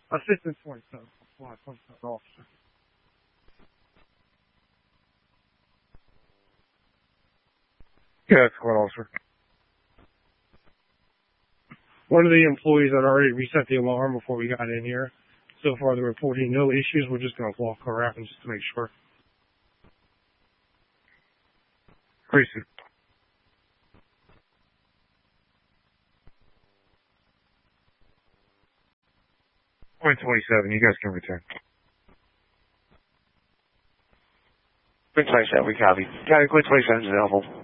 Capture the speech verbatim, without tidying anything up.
Assistant twenty-seven. Flight twenty-seven officer. Yeah, that's what, officer. One of the employees had already reset the alarm before we got in here. So far, they're reporting no issues. We're just going to walk around just to make sure. Appreciate it. Point twenty-seven, you guys can return. Point twenty-seven, we copy. Got it, point twenty-seven is available.